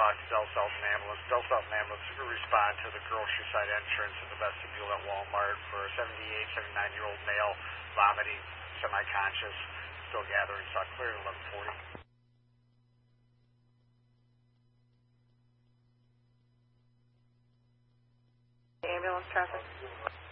Del Sultan Ambulance. Del Sultan Ambulance will respond to the grocery side entrance in the vestibule at Walmart for a 78, 79-year-old male vomiting, semi-conscious, still gathering. Saw clear at 11:40. Ambulance traffic.